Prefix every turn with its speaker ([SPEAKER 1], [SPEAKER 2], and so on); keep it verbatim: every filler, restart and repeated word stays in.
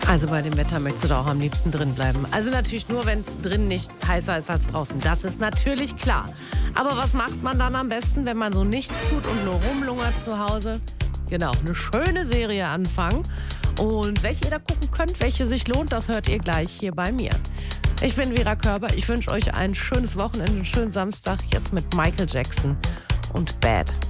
[SPEAKER 1] Also bei dem Wetter möchtest du da auch am liebsten drin bleiben. Also natürlich nur, wenn es drin nicht heißer ist als draußen. Das ist natürlich klar. Aber was macht man dann am besten, wenn man so nichts tut und nur rumlungert zu Hause? Genau, eine schöne Serie anfangen. Und welche ihr da gucken könnt, welche sich lohnt, das hört ihr gleich hier bei mir. Ich bin Vera Körber. Ich wünsche euch ein schönes Wochenende, einen schönen Samstag. Jetzt mit Michael Jackson und Bad.